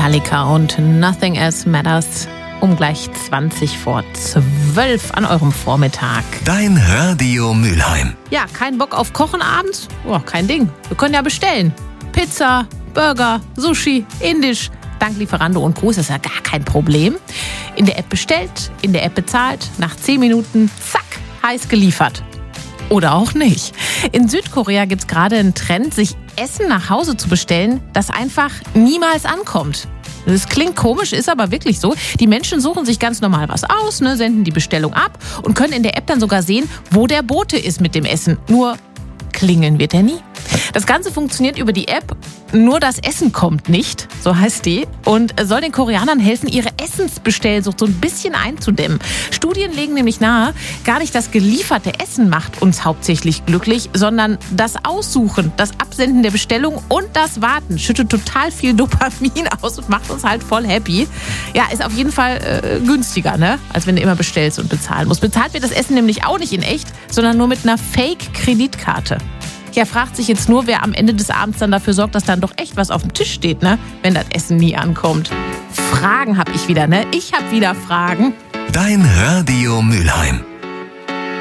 Metallica und Nothing Else Matters um gleich 11:20 an eurem Vormittag. Dein Radio Mülheim. Ja, kein Bock auf Kochen abends? Oh, kein Ding. Wir können ja bestellen. Pizza, Burger, Sushi, Indisch. Dank Lieferando und Co. ist das ja gar kein Problem. In der App bestellt, in der App bezahlt, nach 10 Minuten, zack, heiß geliefert. Oder auch nicht. In Südkorea gibt es gerade einen Trend, sich Essen nach Hause zu bestellen, das einfach niemals ankommt. Das klingt komisch, ist aber wirklich so. Die Menschen suchen sich ganz normal was aus, senden die Bestellung ab und können in der App dann sogar sehen, wo der Bote ist mit dem Essen. Nur klingeln wird er nie. Das Ganze funktioniert über die App, nur das Essen kommt nicht, so heißt die, und soll den Koreanern helfen, ihre Essensbestellsucht so ein bisschen einzudämmen. Studien legen nämlich nahe, gar nicht das gelieferte Essen macht uns hauptsächlich glücklich, sondern das Aussuchen, das Absenden der Bestellung und das Warten schüttet total viel Dopamin aus und macht uns halt voll happy. Ja, ist auf jeden Fall günstiger, als wenn du immer bestellst und bezahlen musst. Bezahlt wird das Essen nämlich auch nicht in echt, sondern nur mit einer Fake-Kreditkarte. Ja, fragt sich jetzt nur, wer am Ende des Abends dann dafür sorgt, dass dann doch echt was auf dem Tisch steht, wenn das Essen nie ankommt. Fragen habe ich wieder, Ich habe wieder Fragen. Dein Radio Mülheim.